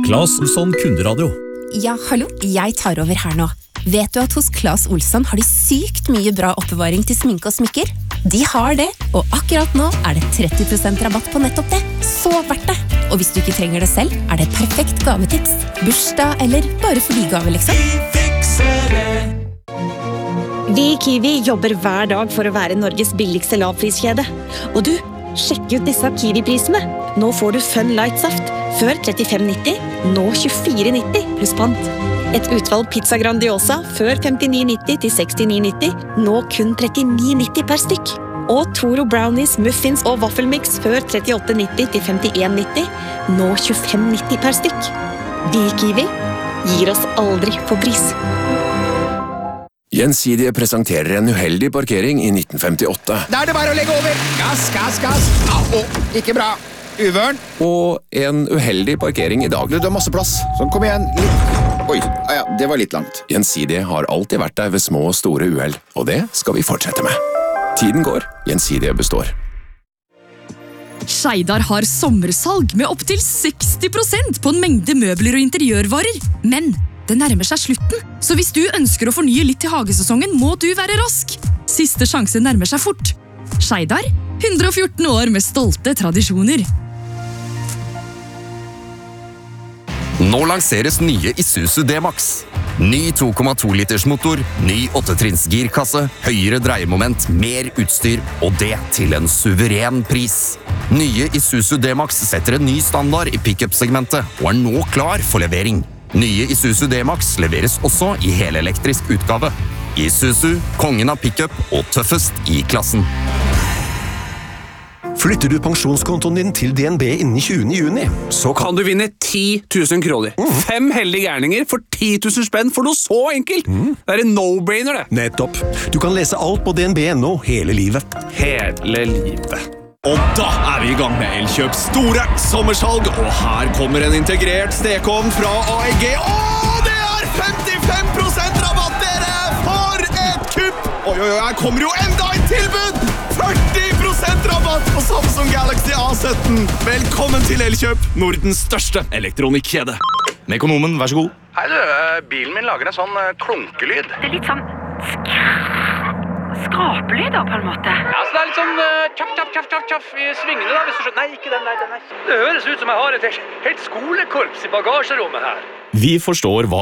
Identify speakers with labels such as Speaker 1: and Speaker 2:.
Speaker 1: Claes Olsson kunderadio.
Speaker 2: Ja, hallo, jeg tar over her nå. Vet du at hos Claes Olsson har de sykt mye bra oppbevaring til sminke og smykker? De har det, og akkurat nå det 30% rabatt på nettopp det. Så verdt det! Og hvis du ikke trenger det selv, det et perfekt gavetips. Bursdag eller bare for de gave, liksom.
Speaker 3: Vi fikser det!
Speaker 4: Vi i Kiwi jobber hver dag for å være Norges billigste lavpriskjede. Og du, sjekk ut disse Kiwi-prisene. Nå får du Fun Light Saft. Før 35,90, nå 24,90 pluss pant. Et utvalg pizza Grandiosa før 59,90 til 69,90, nå kun 39,90 per stykk. Og Toro Brownies, Muffins og Waffelmix før 38,90 til 51,90, nå 25,90 per stykk. Vi i Kiwi gir oss aldri på pris.
Speaker 5: Gjensidige presenterer en uheldig parkering i 1958.
Speaker 6: Da det bare å legge over. Gass, gass, gass. Au, ikke bra. Uvørn.
Speaker 5: Og en uheldig parkering i dag.
Speaker 6: Du har masse plass. Sånn, kom igjen. Oi, ja, det var litt langt.
Speaker 5: Gjensidige har alltid vært der ved små og store uheld, og det skal vi fortsette med. Tiden går, Gjensidige består.
Speaker 7: Skeidar har sommersalg med opp til 60% på en mengde møbler og interiørvarer. Men det nærmer seg slutten, så hvis du ønsker å fornye litt til hagesesongen, må du være rask. Siste sjanse nærmer seg fort. Skeidar, 114 år med stolte tradisjoner.
Speaker 8: Nå lanseres nye Isuzu D-Max. Ny 2,2 liters motor, ny 8-trinns girkasse, høyere dreiemoment, mer utstyr, og det til en suveren pris. Nye Isuzu D-Max setter en ny standard i pick-up-segmentet, og nå klar for levering. Nye Isuzu D-Max leveres også i helelektrisk utgave. Isuzu, kongen av pick-up og tøffest i klassen.
Speaker 9: Flytter du pensjonskontoen din til DNB innen 20. juni, så
Speaker 10: kan du vinne 10 000 kroner. 5 heldige gærninger for 10 000 spenn for noe så enkelt. Det en no-brainer, det.
Speaker 9: Nettopp. Du kan lese alt på DNB.no hele livet.
Speaker 10: Hele livet.
Speaker 11: Og da vi i gang med Elkjøp store sommersalg, og her kommer en integrert stekeovn fra AEG. Det 55% rabatt, dere! For et kupp! Oi, her kommer jo enda et tilbud! 40% rabatt på Samsung Galaxy A17. Velkommen til Elkjøp, Nordens største elektronikkjede.
Speaker 12: Mekonomen, vær så god.
Speaker 13: Hei du, bilen min lager en sånn klunkelyd.
Speaker 14: Det litt sånn skrapelyder på en måte.
Speaker 13: Ja, så det litt sånn tjaff i svingene da, hvis du skjønner. Nei, ikke den der. Det høres ut som jeg har et helt skolekorps i bagasjerommet her.
Speaker 12: Vi forstår hva